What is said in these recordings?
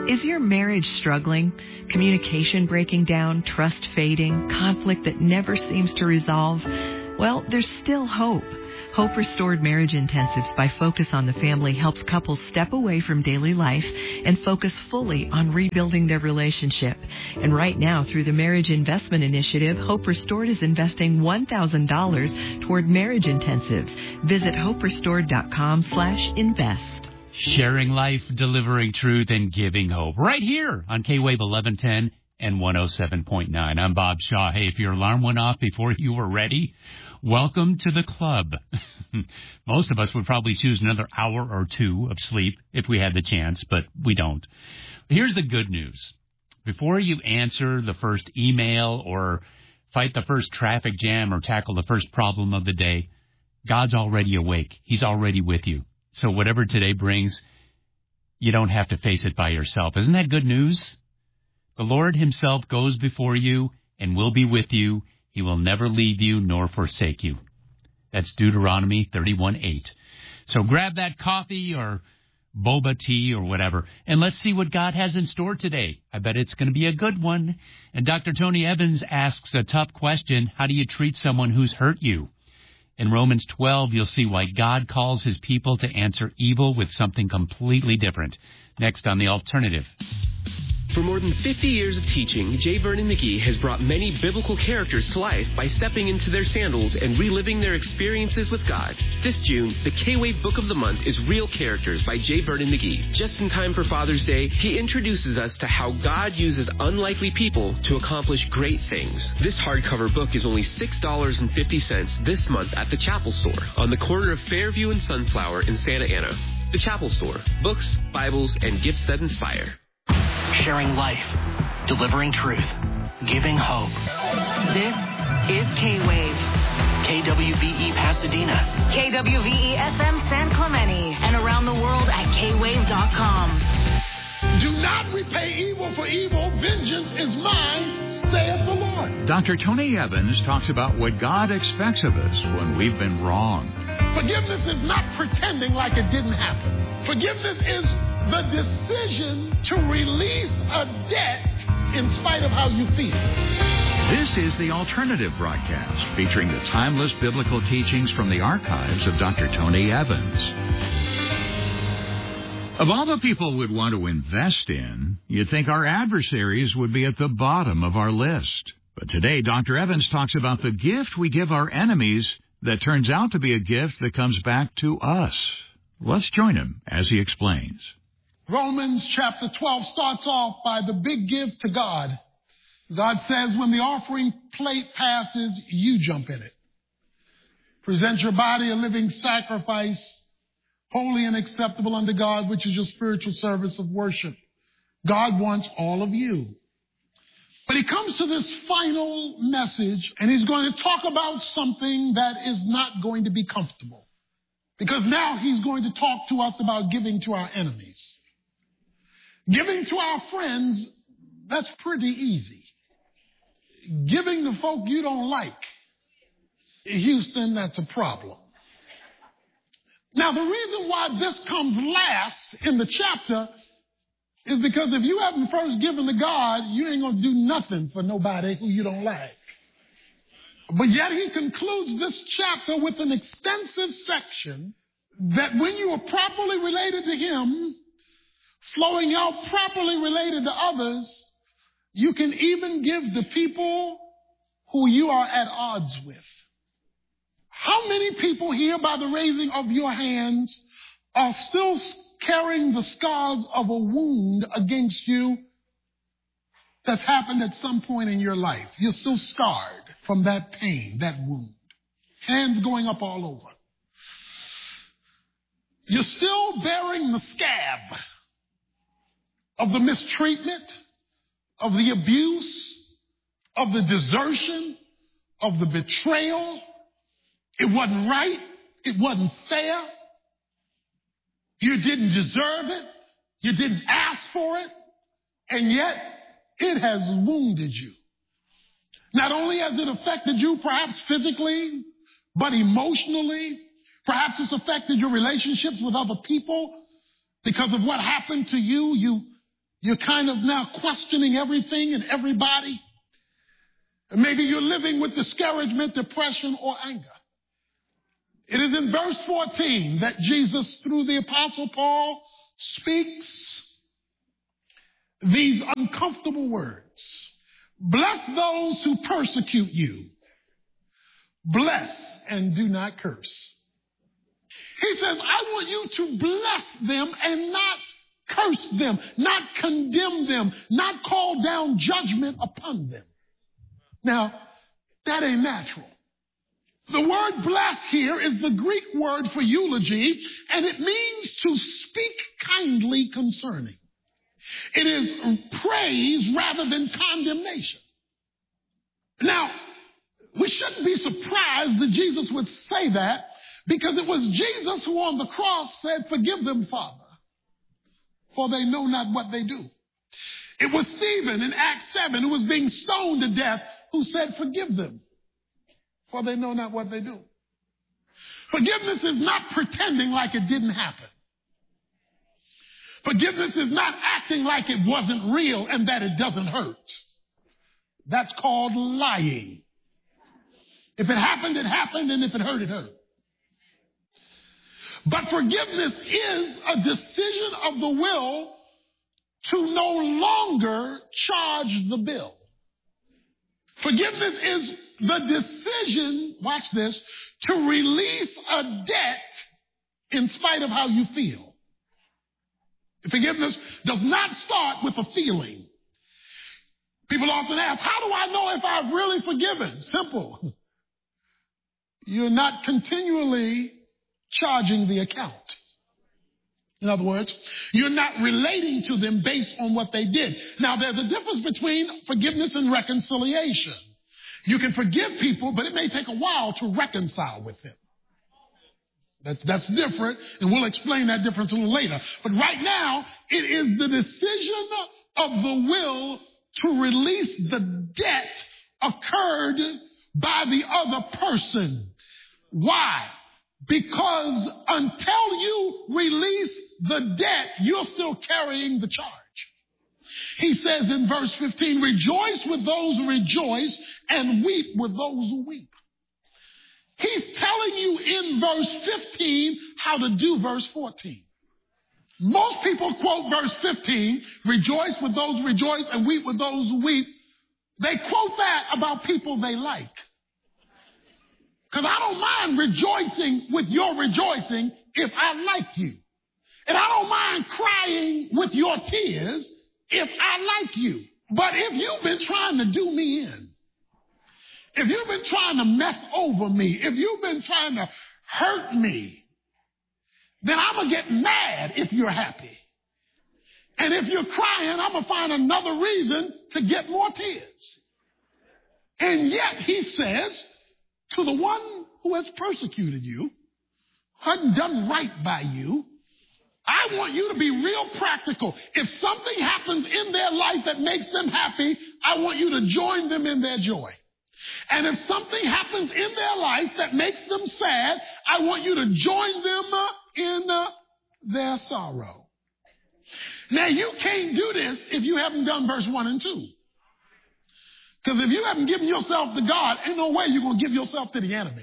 Is your marriage struggling? Communication breaking down, trust fading, conflict that never seems to resolve? Well, there's still hope. Hope Restored Marriage Intensives by Focus on the Family helps couples step away from daily life and focus fully on rebuilding their relationship. And right now, through the Marriage Investment Initiative, Hope Restored is investing $1,000 toward marriage intensives. Visit hoperestored.com/invest. Sharing life, delivering truth, and giving hope. Right here on K-Wave 1110 and 107.9. I'm Bob Shaw. Hey, if your alarm went off before you were ready, welcome to the club. Most of us would probably choose another hour or two of sleep if we had the chance, but we don't. Here's the good news. Before you answer the first email or fight the first traffic jam or tackle the first problem of the day, God's already awake. He's already with you. So whatever today brings, you don't have to face it by yourself. Isn't that good news? The Lord himself goes before you and will be with you. He will never leave you nor forsake you. That's Deuteronomy 31:8. So grab that coffee or boba tea or whatever, and let's see what God has in store today. I bet it's going to be a good one. And Dr. Tony Evans asks a tough question. How do you treat someone who's hurt you? In Romans 12, you'll see why God calls his people to answer evil with something completely different. Next on The Alternative. For more than 50 years of teaching, J. Vernon McGee has brought many biblical characters to life by stepping into their sandals and reliving their experiences with God. This June, the K-Wave Book of the Month is Real Characters by J. Vernon McGee. Just in time for Father's Day, he introduces us to how God uses unlikely people to accomplish great things. This hardcover book is only $6.50 this month at the Chapel Store on the corner of Fairview and Sunflower in Santa Ana. The Chapel Store. Books, Bibles, and gifts that inspire. Sharing life, delivering truth, giving hope. This is K-Wave. KWVE Pasadena. KWVE FM San Clemente. And around the world at kwave.com. Do not repay evil for evil. Vengeance is mine, saith the Lord. Dr. Tony Evans talks about what God expects of us when we've been wrong. Forgiveness is not pretending like it didn't happen. Forgiveness is the decision to release a debt in spite of how you feel. This is The Alternative broadcast featuring the timeless biblical teachings from the archives of Dr. Tony Evans. Of all the people we'd want to invest in, you'd think our adversaries would be at the bottom of our list. But today, Dr. Evans talks about the gift we give our enemies that turns out to be a gift that comes back to us. Let's join him as he explains. Romans chapter 12 starts off by the big gift to God. God says when the offering plate passes, you jump in it. Present your body a living sacrifice, holy and acceptable unto God, which is your spiritual service of worship. God wants all of you. But he comes to this final message, and he's going to talk about something that is not going to be comfortable. Because now he's going to talk to us about giving to our enemies. Giving to our friends, that's pretty easy. Giving to folk you don't like, Houston, that's a problem. Now, the reason why this comes last in the chapter is because if you haven't first given to God, you ain't going to do nothing for nobody who you don't like. But yet he concludes this chapter with an extensive section that when you are properly related to him, flowing out properly related to others, you can even give the people who you are at odds with. How many people here by the raising of your hands are still carrying the scars of a wound against you that's happened at some point in your life? You're still scarred from that pain, that wound. Hands going up all over. You're still bearing the scab of the mistreatment, of the abuse, of the desertion, of the betrayal. It wasn't right. It wasn't fair. You didn't deserve it. You didn't ask for it. And yet, it has wounded you. Not only has it affected you perhaps physically, but emotionally. Perhaps it's affected your relationships with other people because of what happened to you. You're kind of now questioning everything and everybody. And maybe you're living with discouragement, depression, or anger. It is in verse 14 that Jesus, through the Apostle Paul, speaks these uncomfortable words. Bless those who persecute you. Bless and do not curse. He says, I want you to bless them and not curse them, not condemn them, not call down judgment upon them. Now, that ain't natural. The word bless here is the Greek word for eulogy, and it means to speak kindly concerning. It is praise rather than condemnation. Now, we shouldn't be surprised that Jesus would say that, because it was Jesus who on the cross said, forgive them, Father, for they know not what they do. It was Stephen in Acts 7 who was being stoned to death who said, forgive them, for they know not what they do. Forgiveness is not pretending like it didn't happen. Forgiveness is not acting like it wasn't real and that it doesn't hurt. That's called lying. If it happened, it happened, and if it hurt, it hurt. But forgiveness is a decision of the will to no longer charge the bill. Forgiveness is the decision, watch this, to release a debt in spite of how you feel. Forgiveness does not start with a feeling. People often ask, how do I know if I've really forgiven? Simple. You're not continually charging the account. In other words, you're not relating to them based on what they did. Now, there's a difference between forgiveness and reconciliation. You can forgive people, but it may take a while to reconcile with them. That's different, and we'll explain that difference a little later. But right now, it is the decision of the will to release the debt occurred by the other person. Why? Because until you release the debt, you're still carrying the charge. He says in verse 15, rejoice with those who rejoice and weep with those who weep. He's telling you in verse 15 how to do verse 14. Most people quote verse 15, rejoice with those who rejoice and weep with those who weep. They quote that about people they like. Because I don't mind rejoicing with your rejoicing if I like you. And I don't mind crying with your tears if I like you. But if you've been trying to do me in, if you've been trying to mess over me, if you've been trying to hurt me, then I'm going to get mad if you're happy. And if you're crying, I'm going to find another reason to get more tears. And yet he says, to the one who has persecuted you, hadn't done right by you, I want you to be real practical. If something happens in their life that makes them happy, I want you to join them in their joy. And if something happens in their life that makes them sad, I want you to join them in their sorrow. Now, you can't do this if you haven't done verse 1 and 2. Because if you haven't given yourself to God, ain't no way you're going to give yourself to the enemy.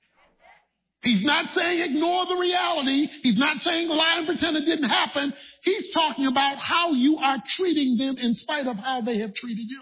He's not saying ignore the reality. He's not saying lie and pretend it didn't happen. He's talking about how you are treating them in spite of how they have treated you.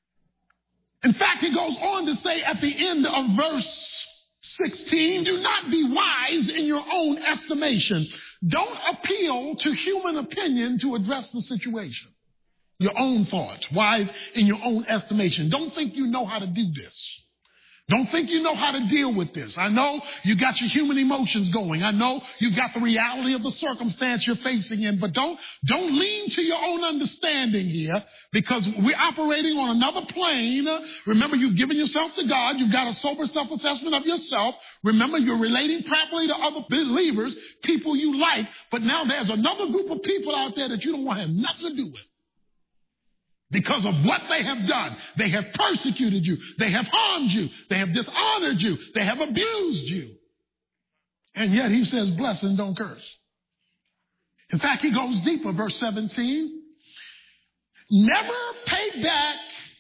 In fact, he goes on to say at the end of verse 16, do not be wise in your own estimation. Don't appeal to human opinion to address the situation. Your own thoughts, wise in your own estimation. Don't think you know how to do this. Don't think you know how to deal with this. I know you got your human emotions going. I know you've got the reality of the circumstance you're facing in, but don't lean to your own understanding here, because we're operating on another plane. Remember, you've given yourself to God. You've got a sober self-assessment of yourself. Remember, you're relating properly to other believers, people you like, but now there's another group of people out there that you don't want to have nothing to do with. Because of what they have done. They have persecuted you. They have harmed you. They have dishonored you. They have abused you. And yet he says, bless and don't curse. In fact, he goes deeper, verse 17. Never pay back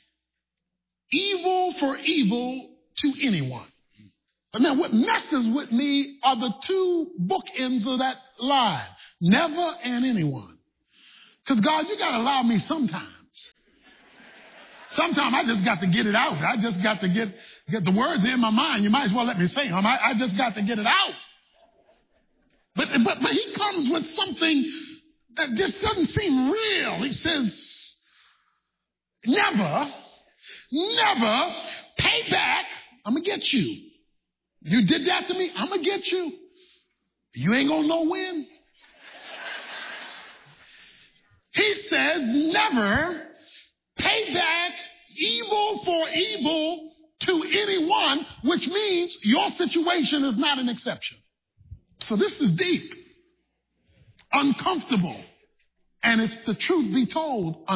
evil for evil to anyone. But now what messes with me are the two bookends of that line. Never and anyone. Because God, you got to allow me sometimes. Sometimes I just got to get it out. I just got to get the words in my mind. You might as well let me say them. I just got to get it out. But he comes with something that just doesn't seem real. He says, never pay back. I'm going to get you. You did that to me, I'm going to get you. You ain't going to know when. He says, never pay back evil for evil to anyone, which means your situation is not an exception. So this is deep, uncomfortable, and if the truth be told,